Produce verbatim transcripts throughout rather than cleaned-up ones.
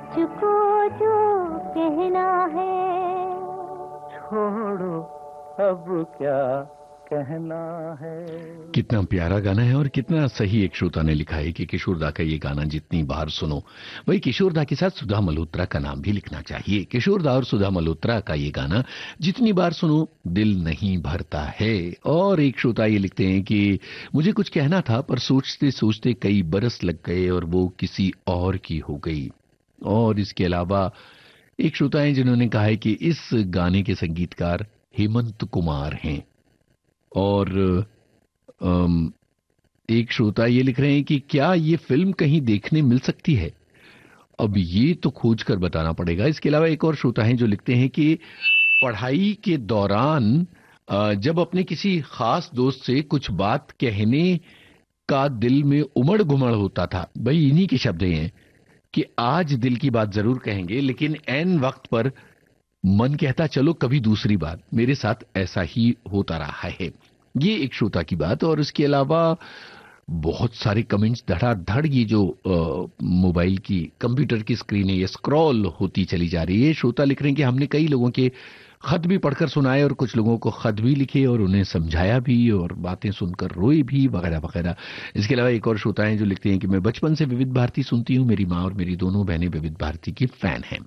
मुझको जो कहना है, छोड़ो अब क्या कहना है। कितना प्यारा गाना है और कितना सही एक श्रोता ने लिखा है कि किशोर दा का ये गाना जितनी बार सुनो, वही किशोर दा के साथ सुधा मल्होत्रा का नाम भी लिखना चाहिए। किशोर दा और सुधा मल्होत्रा का ये गाना जितनी बार सुनो दिल नहीं भरता है। और एक श्रोता ये लिखते हैं कि मुझे कुछ कहना था पर सोचते सोचते कई बरस लग गए और वो किसी और की हो गई। और इसके अलावा एक श्रोता है जिन्होंने कहा है कि इस गाने के संगीतकार हेमंत कुमार हैं। और अम, एक श्रोता ये लिख रहे हैं कि क्या ये फिल्म कहीं देखने मिल सकती है। अब ये तो खोज कर बताना पड़ेगा। इसके अलावा एक और श्रोता हैं जो लिखते हैं कि पढ़ाई के दौरान अ, जब अपने किसी खास दोस्त से कुछ बात कहने का दिल में उमड़ घुमड़ होता था, भाई इन्हीं के शब्द हैं कि आज दिल की बात जरूर कहेंगे लेकिन ऐन वक्त पर मन कहता चलो कभी दूसरी बात। मेरे साथ ऐसा ही होता रहा है। ये एक श्रोता की बात। और इसके अलावा बहुत सारे कमेंट्स धड़ाधड़ ये जो अ, मोबाइल की कंप्यूटर की स्क्रीन है ये स्क्रॉल होती चली जा रही है। श्रोता लिख रहे हैं कि हमने कई लोगों के खत भी पढ़कर सुनाए और कुछ लोगों को खत भी लिखे और उन्हें समझाया भी और बातें सुनकर रोए भी वगैरह वगैरह। इसके अलावा एक और श्रोता हैं जो लिखते हैं कि मैं बचपन से विविध भारती सुनती हूँ, मेरी माँ और मेरी दोनों बहनें विविध भारती की फैन हैं।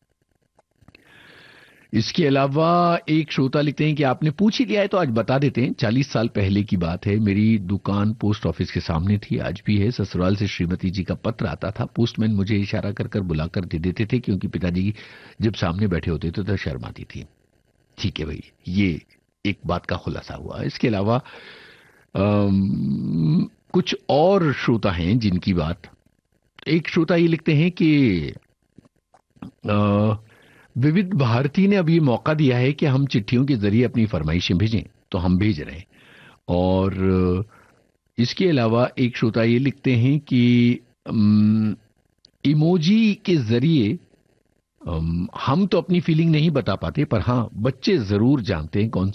इसके अलावा एक श्रोता लिखते हैं कि आपने पूछ ही लिया है तो आज बता देते हैं। चालीस साल पहले की बात है, मेरी दुकान पोस्ट ऑफिस के सामने थी, आज भी है। ससुराल से श्रीमती जी का पत्र आता था, पोस्टमैन मुझे इशारा कर कर बुलाकर दे देते थे क्योंकि पिताजी जब सामने बैठे होते थे तो शर्म आती थी। ठीक है भाई, ये एक बात का खुलासा हुआ। इसके अलावा अम, कुछ और श्रोता हैं जिनकी बात, एक श्रोता ये लिखते हैं कि अ, विविध भारती ने अब ये मौका दिया है कि हम चिट्ठियों के जरिए अपनी फरमाइशें भेजें, तो हम भेज रहे हैं। और इसके अलावा एक श्रोता ये लिखते हैं कि इमोजी के जरिए अम, हम तो अपनी फीलिंग नहीं बता पाते पर हाँ बच्चे जरूर जानते हैं कौन